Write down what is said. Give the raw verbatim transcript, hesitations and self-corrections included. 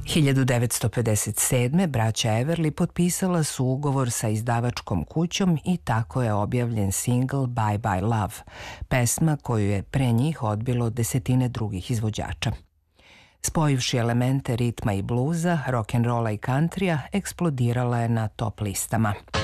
hiljadu devetsto pedeset sedme. braća Everly potpisala su ugovor sa izdavačkom kućom i tako je objavljen singl Bye Bye Love, pesma koju je pre njih odbilo desetine drugih izvođača. Spojivši elemente ritma i bluza, rock'n'rolla i countrya, eksplodirala je na top listama.